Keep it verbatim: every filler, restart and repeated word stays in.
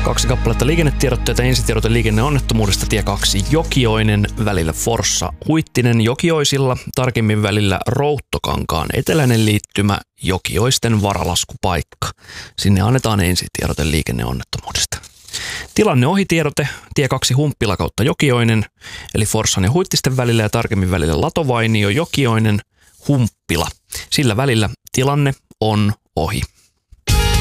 Kaksi kappaletta liikennetiedotteita. Ensitiedote liikenneonnettomuudesta tie kaksi Jokioinen välillä Forssa Huittinen Jokioisilla, tarkemmin välillä Routtokankaan eteläinen liittymä Jokioisten varalaskupaikka. Sinne annetaan ensitiedote liikenneonnettomuudesta. Tilanne ohitiedote tie kaksi Humppila kautta Jokioinen eli Forssan ja Huittisten välillä ja tarkemmin välillä Latovainio Jokioinen Humppila. Sillä välillä tilanne on ohi.